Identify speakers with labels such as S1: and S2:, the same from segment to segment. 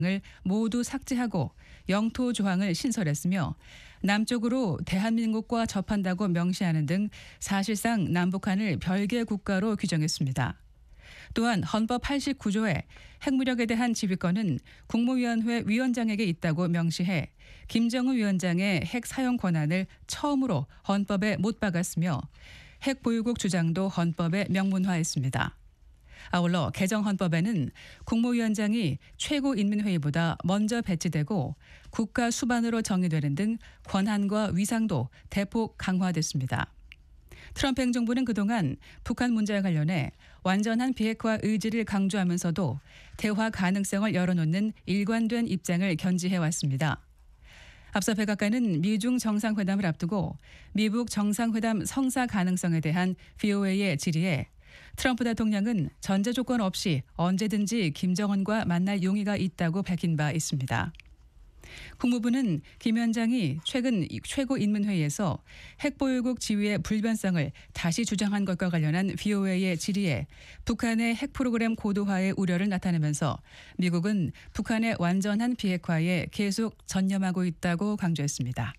S1: 을 모두 삭제하고 영토 조항을 신설했으며 남쪽으로 대한민국과 접한다고 명시하는 등 사실상 남북한을 별개 국가로 규정했습니다. 또한 헌법 89조에 핵무력에 대한 지휘권은 국무위원회 위원장에게 있다고 명시해 김정은 위원장의 핵 사용 권한을 처음으로 헌법에 못 박았으며 핵 보유국 주장도 헌법에 명문화했습니다. 아울러 개정 헌법에는 국무위원장이 최고인민회의보다 먼저 배치되고 국가 수반으로 정의되는 등 권한과 위상도 대폭 강화됐습니다. 트럼프 행정부는 그동안 북한 문제와 관련해 완전한 비핵화 의지를 강조하면서도 대화 가능성을 열어놓는 일관된 입장을 견지해왔습니다. 앞서 백악관은 미중 정상회담을 앞두고 미북 정상회담 성사 가능성에 대한 VOA의 질의에 트럼프 대통령은 전제 조건 없이 언제든지 김정은과 만날 용의가 있다고 밝힌 바 있습니다. 국무부는 김 위원장이 최근 최고인민회의에서 핵보유국 지위의 불변성을 다시 주장한 것과 관련한 VOA의 질의에 북한의 핵 프로그램 고도화의 우려를 나타내면서 미국은 북한의 완전한 비핵화에 계속 전념하고 있다고 강조했습니다.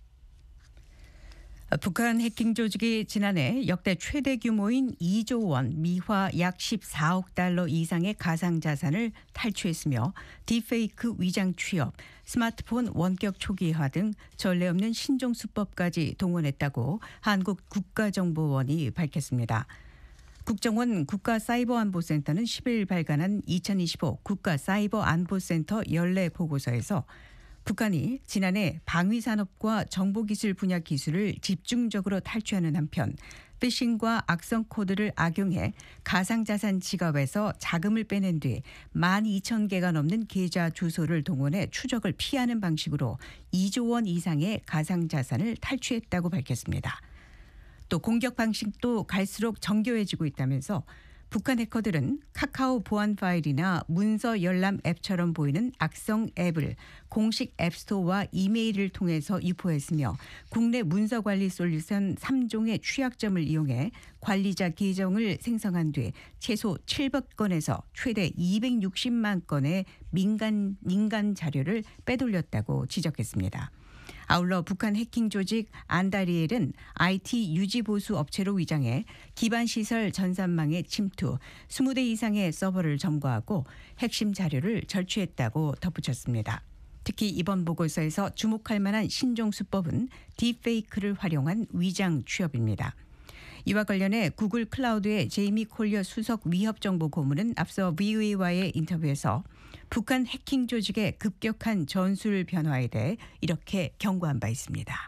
S2: 북한 해킹 조직이 지난해 역대 최대 규모인 2조 원, 미화 약 14억 달러 이상의 가상자산을 탈취했으며 딥페이크 위장 취업, 스마트폰 원격 초기화 등 전례 없는 신종 수법까지 동원했다고 한국 국가정보원이 밝혔습니다. 국정원 국가사이버안보센터는 10일 발간한 2025 국가사이버안보센터 연례 보고서에서 북한이 지난해 방위산업과 정보기술 분야 기술을 집중적으로 탈취하는 한편 피싱과 악성 코드를 악용해 가상자산 지갑에서 자금을 빼낸 뒤 12,000개가 넘는 계좌 주소를 동원해 추적을 피하는 방식으로 2조 원 이상의 가상자산을 탈취했다고 밝혔습니다. 또 공격 방식도 갈수록 정교해지고 있다면서 북한 해커들은 카카오 보안 파일이나 문서 열람 앱처럼 보이는 악성 앱을 공식 앱스토어와 이메일을 통해서 유포했으며 국내 문서관리 솔루션 3종의 취약점을 이용해 관리자 계정을 생성한 뒤 최소 700건에서 최대 260만 건의 민간 자료를 빼돌렸다고 지적했습니다. 아울러 북한 해킹 조직 안다리엘은 IT 유지보수 업체로 위장해 기반시설 전산망에 침투, 20대 이상의 서버를 점거하고 핵심 자료를 절취했다고 덧붙였습니다. 특히 이번 보고서에서 주목할 만한 신종 수법은 딥페이크를 활용한 위장 취업입니다. 이와 관련해 구글 클라우드의 제이미 콜리어 수석 위협정보 고문은 앞서 VOA와의 인터뷰에서 북한 해킹 조직의 급격한 전술 변화에 대해 이렇게 경고한 바 있습니다.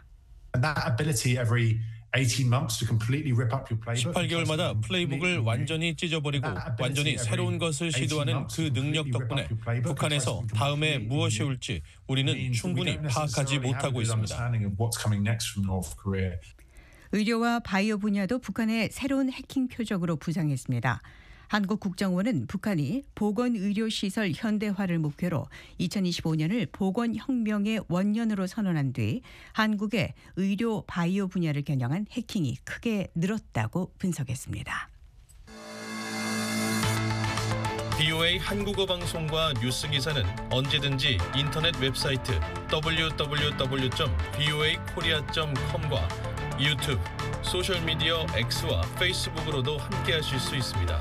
S3: 18개월마다 플레이북을 완전히 찢어버리고 완전히 새로운 것을 시도하는 그 능력 덕분에 북한에서 다음에 무엇이 올지 우리는 충분히 파악하지 못하고 있습니다.
S2: 의료와 바이오 분야도 북한의 새로운 해킹 표적으로 부상했습니다. 한국국정원은 북한이 보건의료시설 현대화를 목표로 2025년을 보건혁명의 원년으로 선언한 뒤 한국의 의료 바이오 분야를 겨냥한 해킹이 크게 늘었다고 분석했습니다.
S3: VOA 한국어 방송과 뉴스 기사는 언제든지 인터넷 웹사이트 www.voakorea.com과 유튜브, 소셜미디어 X와 페이스북으로도 함께하실 수 있습니다.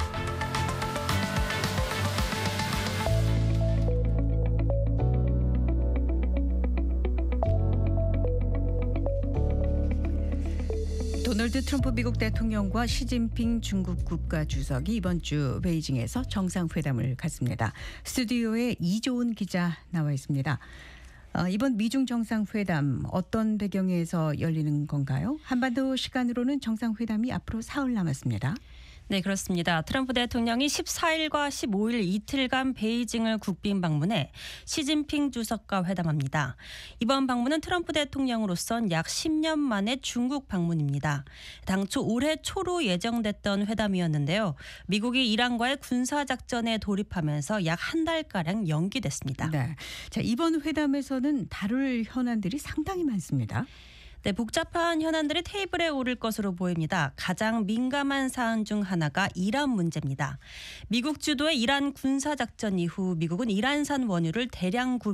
S2: 도널드 트럼프 미국 대통령과 시진핑 중국 국가주석이 이번 주 베이징에서 정상회담을 갖습니다. 스튜디오에 이조은 기자 나와 있습니다. 이번 미중 정상회담 어떤 배경에서 열리는 건가요? 한반도 시간으로는 정상회담이 앞으로 사흘 남았습니다.
S4: 네, 그렇습니다. 트럼프 대통령이 14일과 15일 이틀간 베이징을 국빈 방문해 시진핑 주석과 회담합니다. 이번 방문은 트럼프 대통령으로선 약 10년 만에 중국 방문입니다. 당초 올해 초로 예정됐던 회담이었는데요. 미국이 이란과의 군사작전에 돌입하면서 약 한 달가량 연기됐습니다.
S2: 네. 자, 이번 회담에서는 다룰 현안들이 상당히 많습니다.
S4: 네, 복잡한 현안들이 테이블에 오를 것으로 보입니다. 가장 민감한 사안 중 하나가 이란 문제입니다. 미국 주도의 이란 군사작전 이후 미국은 이란산 원유를 대량